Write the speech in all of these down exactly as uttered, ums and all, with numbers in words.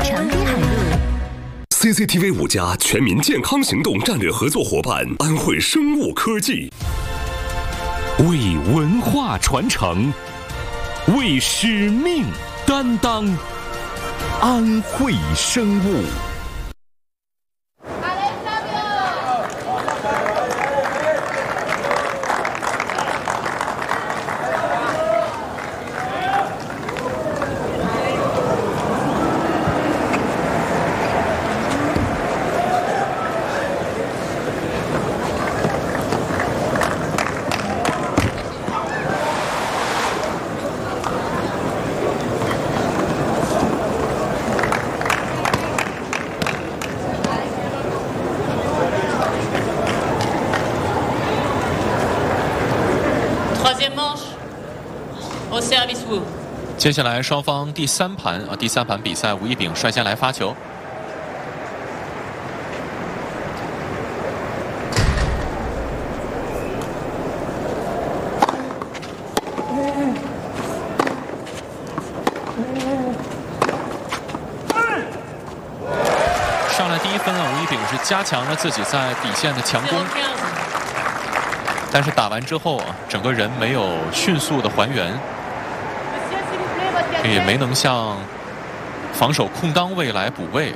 长滨海路。 C C T V 五加全民健康行动战略合作伙伴安徽生物科技， 为文化传承，为使命担当，安徽生物。接下来双方第三盘啊，第三盘比赛，吴一丙率先来发球。上来第一分啊，吴一丙是加强了自己在底线的强攻，但是打完之后啊，整个人没有迅速的还原。也没能向防守空当位来补位。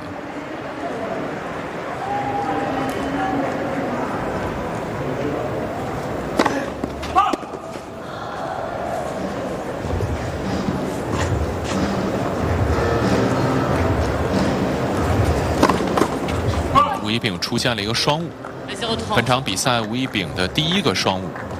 吴一丙出现了一个双误，本场比赛吴一丙的第一个双误。